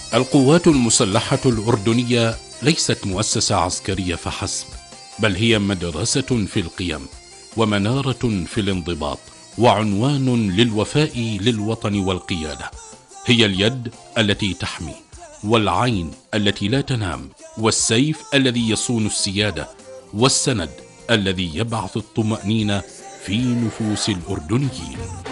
القوات المسلحة الأردنية ليست مؤسسة عسكرية فحسب، بل هي مدرسة في القيم ومنارة في الانضباط وعنوان للوفاء للوطن والقيادة. هي اليد التي تحمي، والعين التي لا تنام، والسيف الذي يصون السيادة، والسند الذي يبعث الطمأنينة في نفوس الأردنيين.